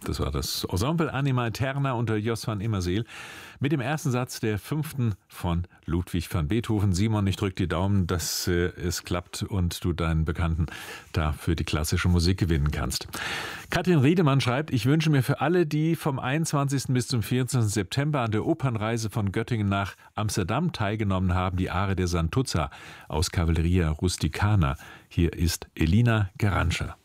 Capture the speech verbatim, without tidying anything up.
Das war das Ensemble Anima Eterna unter Jos van Immerseel mit dem ersten Satz der fünften von Ludwig van Beethoven. Simon, ich drücke die Daumen, dass äh, es klappt und du deinen Bekannten da für die klassische Musik gewinnen kannst. Katrin Riedemann schreibt, ich wünsche mir für alle, die vom einundzwanzigsten bis zum vierundzwanzigsten September an der Opernreise von Göttingen nach Amsterdam teilgenommen haben, die Arie der Santuzza aus Cavalleria Rusticana. Hier ist Elina Garanscher.